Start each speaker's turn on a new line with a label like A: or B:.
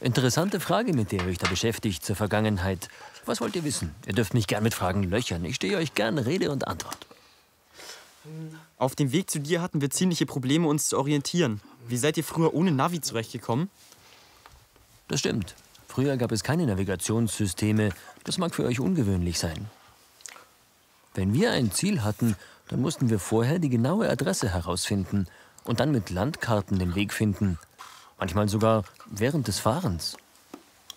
A: Interessante Frage, mit der ihr euch da beschäftigt zur Vergangenheit. Was wollt ihr wissen? Ihr dürft mich gern mit Fragen löchern. Ich stehe euch gern Rede und Antwort.
B: Auf dem Weg zu dir hatten wir ziemliche Probleme, uns zu orientieren. Wie seid ihr früher ohne Navi zurechtgekommen?
A: Das stimmt. Früher gab es keine Navigationssysteme. Das mag für euch ungewöhnlich sein. Wenn wir ein Ziel hatten, dann mussten wir vorher die genaue Adresse herausfinden und dann mit Landkarten den Weg finden. Manchmal sogar während des Fahrens.